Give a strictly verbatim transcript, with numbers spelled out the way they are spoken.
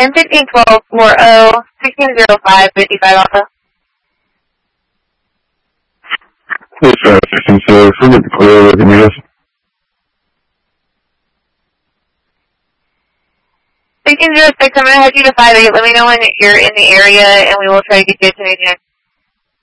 M fifteen twelve four oh sixteen oh five fifty-five Alpha. Yes, sir. sixteen six. We'll get the clear with you, guys. sixteen oh six, I'm going to head you to five eight. Let me know when you're in the area, and we will try to get you to